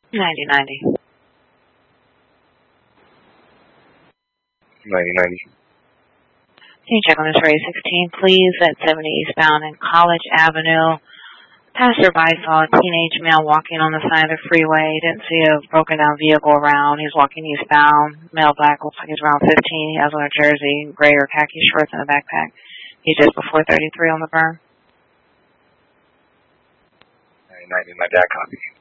9090. 9090. Can you check on this Ray 16, please? At 70 eastbound in College Avenue. Passerby saw a teenage male walking on the side of the freeway. Didn't see a broken down vehicle around. He's walking eastbound. Male black, looks like he's around 15. He has on a jersey, gray or khaki shorts and a backpack. He's just before 33 on the burn. 9090, my dad copy.